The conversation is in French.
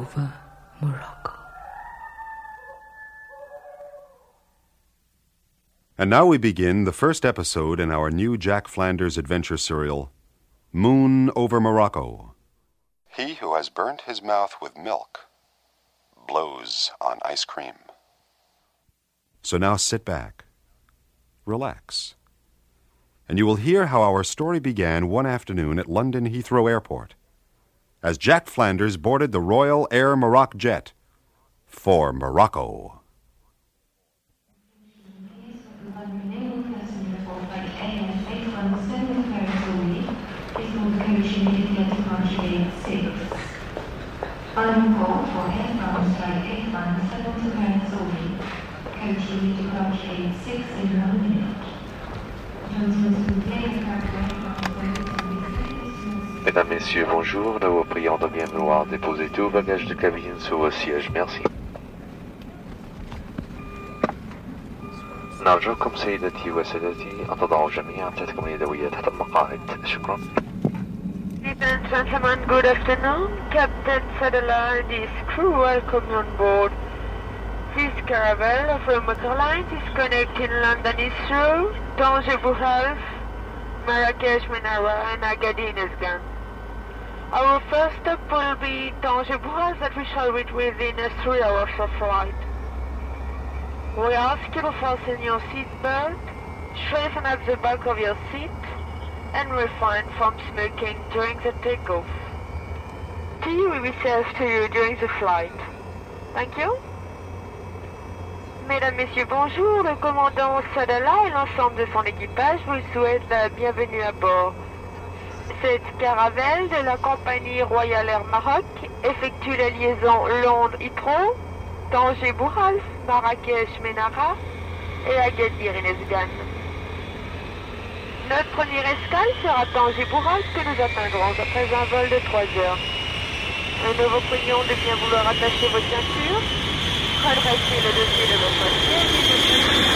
over Morocco. And now we begin the first episode in our new Jack Flanders adventure serial, Moon over Morocco. He who has burnt his mouth with milk blows on ice cream. So now sit back, relax, and you will hear how our story began one afternoon at London Heathrow Airport, as Jack Flanders boarded the Royal Air Maroc jet for Morocco. Mesdames, Messieurs, bonjour. Nous vous prions de bien vouloir déposer tous vos bagages de cabine sur vos sièges. Merci. نرجوكم سيدتي وسادتي أن تضعوا جميعا أمتعتكم اليدوية تحت المقاعد. شكرا. Ladies and gentlemen, good afternoon. Captain Sadala and his crew welcome you on board. This caravel of Remote Airlines is connecting London Heathrow, Tanger Bouhals, Marrakesh, Menara and Agadir Ezgan. Our first stop will be Tanger Bouhals that we shall reach within 3 hours of flight. We ask you to fasten your seatbelt, straighten up the back of your seat, and refrain from smoking during the takeoff. Tea will be served to you during the flight. Thank you. Mesdames, Messieurs, bonjour. Le commandant Sadala et l'ensemble de son équipage vous souhaitent la bienvenue à bord. Cette caravelle de la compagnie Royal Air Maroc effectue la liaison Londres-Heathrow, Tanger-Bouhals, Marrakech-Menara et Agadir Ezgan. Notre première escale sera Tanger-Bouhals que nous atteindrons après un vol de 3 heures. Nous vous prions de bien vouloir attacher vos ceintures, redresser le dossier de votre siège et de